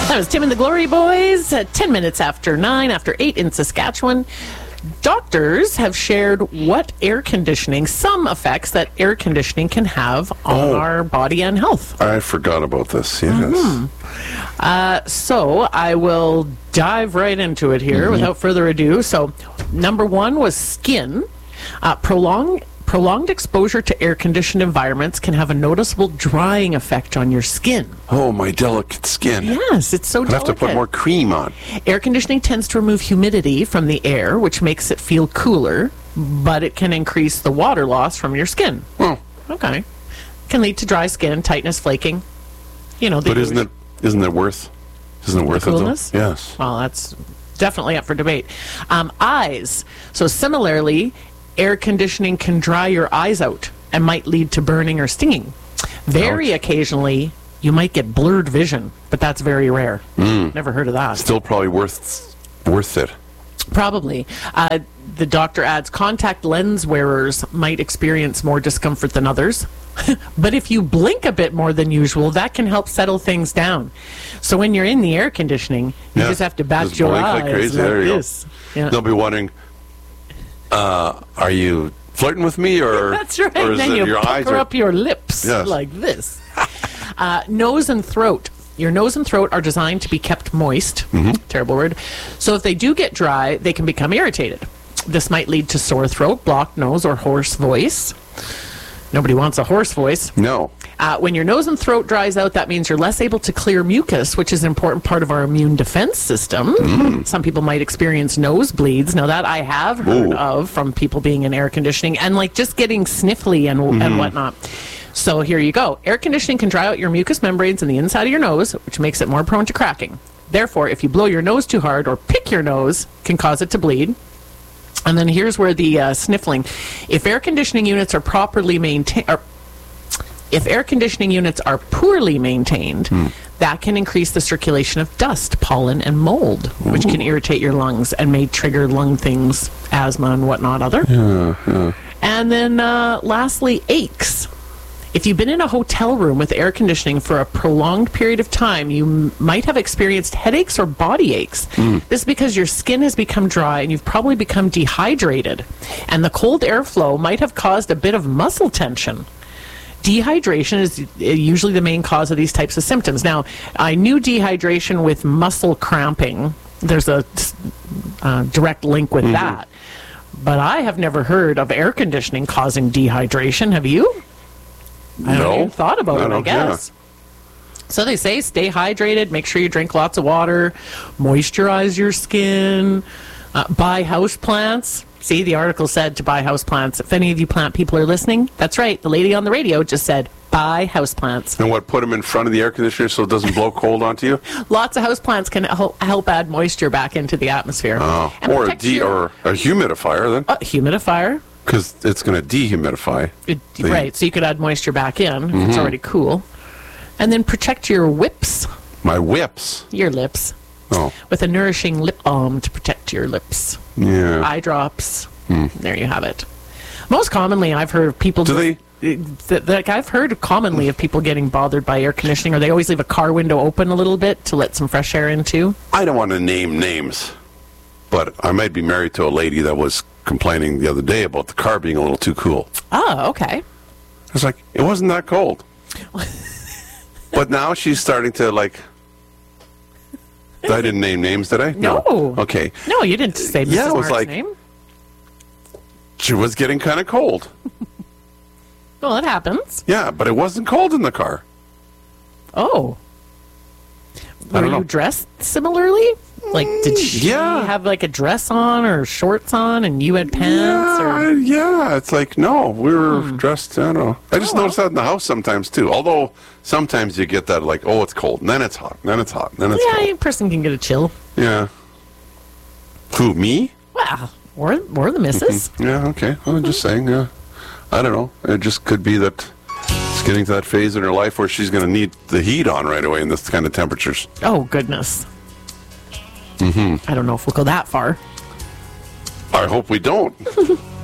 That was Tim and the Glory Boys at 10 minutes after 9, after 8 in Saskatchewan. Doctors have shared some effects that air conditioning can have on our body and health. I forgot about this, yes. So I will dive right into it here without further ado. So number 1 was skin. Prolonged exposure to air-conditioned environments can have a noticeable drying effect on your skin. Oh, my delicate skin. Yes, it's so delicate. I have to put more cream on. Air conditioning tends to remove humidity from the air, which makes it feel cooler, but it can increase the water loss from your skin. Oh. Okay. Can lead to dry skin, tightness, flaking. But isn't it worth it coolness? though? Yes. Well, that's definitely up for debate. Eyes. So similarly, air conditioning can dry your eyes out and might lead to burning or stinging. Very occasionally, you might get blurred vision, but that's very rare. Never heard of that. Still probably worth it. Probably. The doctor adds, contact lens wearers might experience more discomfort than others. But if you blink a bit more than usual, that can help settle things down. So when you're in the air conditioning, you just have to bat your eyes like crazy. There you this. Go. Yeah. They'll be wondering, are you flirting with me, or that's right? Or is then it you your eyes pucker up your lips like this. Nose and throat. Your nose and throat are designed to be kept moist. Terrible word. So if they do get dry, they can become irritated. This might lead to sore throat, blocked nose, or hoarse voice. Nobody wants a hoarse voice. No. When your nose and throat dries out, that means you're less able to clear mucus, which is an important part of our immune defense system. Some people might experience nosebleeds. Now, that I have heard of from people being in air conditioning and just getting sniffly and whatnot. So here you go. Air conditioning can dry out your mucous membranes in the inside of your nose, which makes it more prone to cracking. Therefore, if you blow your nose too hard or pick your nose, it can cause it to bleed. And then here's where the sniffling. If air conditioning units are poorly maintained, that can increase the circulation of dust, pollen, and mold, which can irritate your lungs and may trigger lung things, asthma, and whatnot other. And then lastly, aches. If you've been in a hotel room with air conditioning for a prolonged period of time, you might have experienced headaches or body aches. This is because your skin has become dry and you've probably become dehydrated. And the cold airflow might have caused a bit of muscle tension. Dehydration is usually the main cause of these types of symptoms. Now, I knew dehydration with muscle cramping. There's a direct link with that. But I have never heard of air conditioning causing dehydration. Have you? I haven't even thought about it, I guess. So they say stay hydrated, make sure you drink lots of water, moisturize your skin, buy house plants. See, the article said to buy house plants. If any of you plant people are listening, that's right. The lady on the radio just said, buy house plants. And what, put them in front of the air conditioner so it doesn't blow cold onto you? Lots of house plants can help add moisture back into the atmosphere. Or a humidifier then. Humidifier. Because it's going to dehumidify. Right, so you could add moisture back in if it's already cool. And then protect your whips. My whips? Your lips. Oh. With a nourishing lip balm to protect your lips. Yeah. Eye drops. There you have it. Most commonly, I've heard of people... I've heard commonly of people getting bothered by air conditioning, or they always leave a car window open a little bit to let some fresh air in, too. I don't want to name names, but I might be married to a lady that was complaining the other day about the car being a little too cool. Oh, okay. I was like, it wasn't that cold. But now she's starting to I didn't name names, did I? No. Okay. No, you didn't say Mrs. Mark's name. She was getting kind of cold. Well, it happens. Yeah, but it wasn't cold in the car. Oh. Were you dressed similarly? Like, did she have a dress on or shorts on and you had pants? Yeah, it's like, no, we were dressed, I don't know. I just noticed that in the house sometimes, too. Although, sometimes you get that, it's cold, and then it's hot, and then it's hot, and then it's cold. Yeah, a person can get a chill. Yeah. Who, me? Well, or the missus. Yeah, okay. I'm just saying, yeah. I don't know. It just could be that it's getting to that phase in her life where she's going to need the heat on right away in this kind of temperatures. Oh, goodness. I don't know if we'll go that far. I hope we don't.